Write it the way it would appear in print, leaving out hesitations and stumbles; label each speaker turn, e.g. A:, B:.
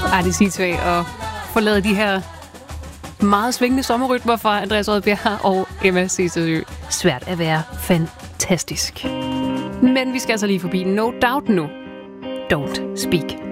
A: Arti Sitvag og forlade de her meget svingende sommerrytmer fra Andreas Odbjerg og Emma Cecilsø. Svært at være fantastisk. Men vi skal altså lige forbi No Doubt nu. Don't Speak.